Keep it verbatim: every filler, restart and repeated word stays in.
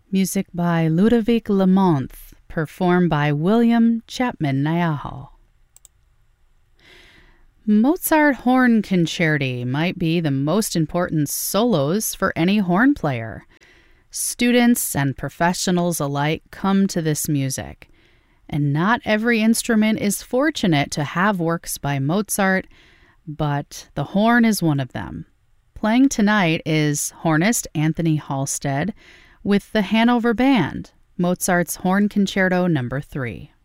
Music by Ludovic Lamonth, performed by William Chapman Niahau. Mozart Horn Concerti might be the most important solos for any horn player. Students and professionals alike come to this music, and not every instrument is fortunate to have works by Mozart, but the horn is one of them. Playing tonight is hornist Anthony Halstead with the Hanover Band, Mozart's Horn Concerto number three.